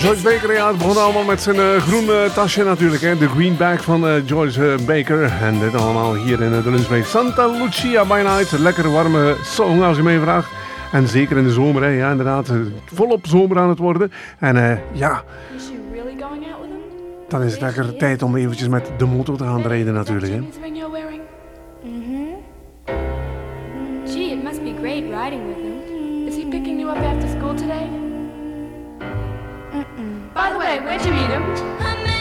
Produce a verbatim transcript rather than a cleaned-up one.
George Baker, ja, het begon allemaal met zijn uh, groen uh, tasje natuurlijk. Hè? De green bag van uh, George uh, Baker. En dit allemaal hier in uh, de lunchbreak. Santa Lucia by Night. Lekker warme song als je mij vraagt. En zeker in de zomer, hè? Ja, inderdaad. Uh, volop zomer aan het worden. En uh, ja, dan is het lekker tijd om eventjes met de motor te gaan rijden natuurlijk. Hè? Gee, it must be great riding with him. Is he picking you up after school today? Mm-mm. By the way, where'd you meet him?